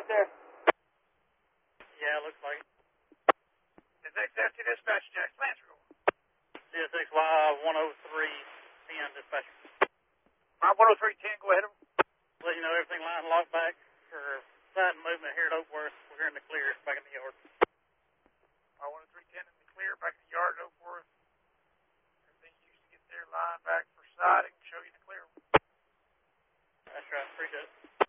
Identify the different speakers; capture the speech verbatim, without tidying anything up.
Speaker 1: back there?
Speaker 2: Yeah, looks like it.
Speaker 1: It's X F T dispatch, Jack. Lance, roll.
Speaker 2: C S X Y one oh three ten dispatcher.
Speaker 1: My one oh three ten, go ahead.
Speaker 2: Let you know everything line locked back for side movement here at Oakworth. We're here in the clear, back in the yard.
Speaker 1: My one oh three ten in the clear, back in the yard at Oakworth. Everything you used to get there, line back for siding, show you the clear.
Speaker 2: That's right, appreciate it.